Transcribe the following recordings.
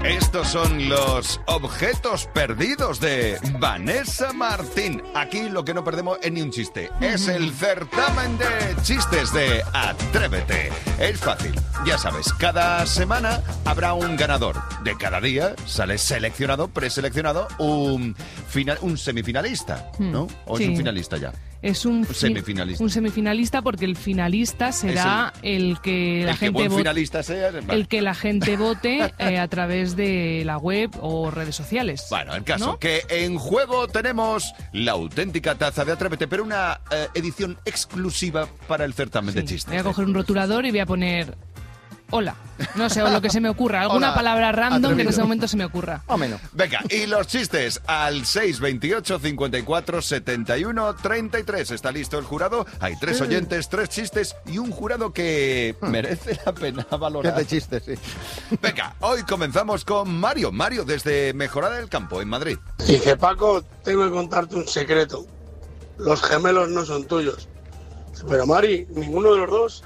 Estos son los objetos perdidos de Vanessa Martín. Aquí lo que no perdemos es ni un chiste. Es el certamen de chistes de Atrévete. Es fácil, ya sabes, cada semana habrá un ganador. De cada día sale seleccionado, preseleccionado, un semifinalista, ¿no? ¿O sí. es un finalista ya? Es un semifinalista. Un semifinalista porque el finalista será el que la gente vote. Finalista sea, vale. El que la gente vote a través de la web o redes sociales. Bueno, el caso, ¿no? Que en juego tenemos la auténtica taza de Atrévete, pero una edición exclusiva para el certamen de chistes. Voy a coger un rotulador y voy a poner... Hola. No sé, o lo que se me ocurra. Alguna Hola, palabra random atrevido. que en ese momento se me ocurra. O menos. Venga, y los chistes al 628 54 71 33. ¿Está listo el jurado? Hay 3 oyentes, 3 chistes y un jurado que merece la pena valorar. ¿Qué de chistes, sí? Venga, hoy comenzamos con Mario. Mario, desde Mejorada del Campo, en Madrid. Dice, Paco, tengo que contarte un secreto. Los gemelos no son tuyos. Pero Mari, ninguno de los dos.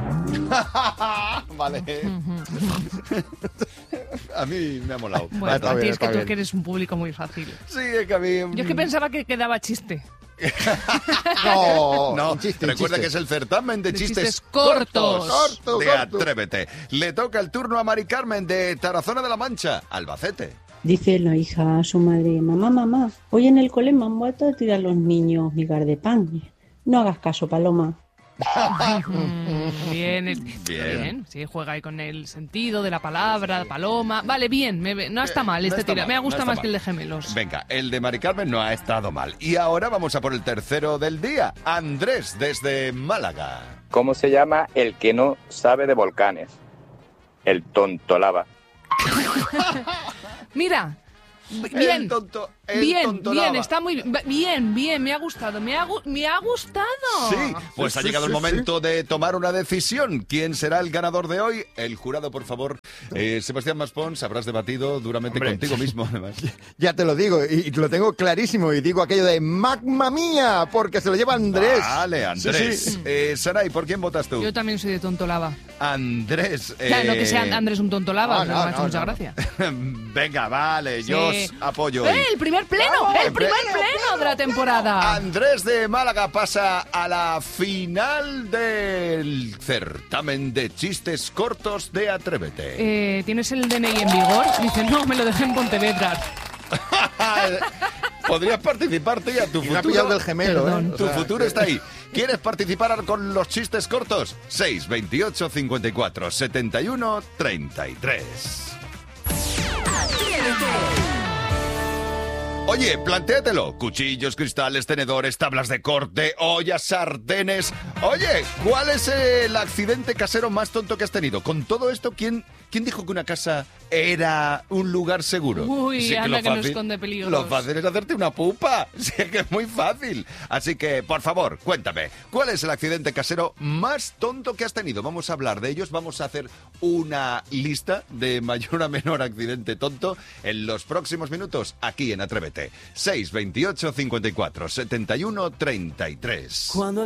Vale. A mí me ha molado. Bueno, Está a ti bien, es que está tú bien. que eres un público muy fácil. Sí, es que a mí... Yo es que pensaba que quedaba chiste. No, un chiste, recuerda un chiste. que es el certamen de De chistes chistes cortos. Corto, de corto. Atrévete. Le toca el turno a Mari Carmen de Tarazona de la Mancha, Albacete. Dice la hija a su madre, mamá, hoy en el cole me han vuelto a tirar los niños migar de pan. No hagas caso, Paloma. Bien, bien. Sí, juega ahí con el sentido de la palabra, paloma. Vale, bien, no está mal No este está tira. mal, Me no gusta está más mal. que el de gemelos. Venga, el de Mari Carmen no ha estado mal. Y ahora vamos a por el tercero del día. Andrés, desde Málaga. ¿Cómo se llama el que no sabe de volcanes? El tontolava. Mira, El bien. tonto Bien, lava. está muy bien, me ha gustado, me ha gustado. Sí, pues ha llegado el momento de tomar una decisión. ¿Quién será el ganador de hoy? El jurado, por favor. Sebastián Maspons, habrás debatido duramente Hombre, contigo mismo, además. Ya te lo digo, y lo tengo clarísimo, y digo aquello de ¡Magma mía! Porque se lo lleva Andrés. Vale, Andrés. Sí, sí. Saray, ¿por quién votas tú? Yo también soy de tonto lava. Andrés. Claro, no que sea Andrés un tonto lava, No, me ha hecho no, mucha no. gracia. Venga, vale, yo Sí. os apoyo hoy. El primer pleno, el primer pleno de la temporada. Andrés de Málaga pasa a la final del certamen de chistes cortos de Atrévete. ¿Tienes el DNI en vigor? Dice, no, me lo dejé en Pontevedra. Podrías participar, tía. Tu Y me ha pillado futuro, del gemelo, Perdón. ¿eh? O tu sea, futuro está ahí. ¿Quieres participar con los chistes cortos? 6, 28, 54, 71, 33. Oye, plantéatelo. Cuchillos, cristales, tenedores, tablas de corte, ollas, sartenes. Oye, ¿cuál es el accidente casero más tonto que has tenido? Con todo esto, ¿quién dijo que una casa era un lugar seguro? Uy, anda lo que no esconde peligros. Lo fácil es hacerte una pupa. Sí, que es muy fácil. Así que, por favor, cuéntame, ¿cuál es el accidente casero más tonto que has tenido? Vamos a hablar de ellos, vamos a hacer una lista de mayor a menor accidente tonto en los próximos minutos, aquí en Atrévete. 6, 28, 54, 71, 33.